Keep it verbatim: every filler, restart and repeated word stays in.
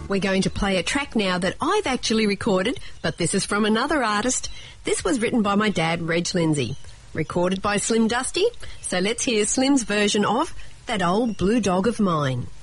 we're going to play a track now that I've actually recorded, but this is from another artist. This was written by my dad, Reg Lindsay, recorded by Slim Dusty. So let's hear Slim's version of That Old Blue Dog of Mine.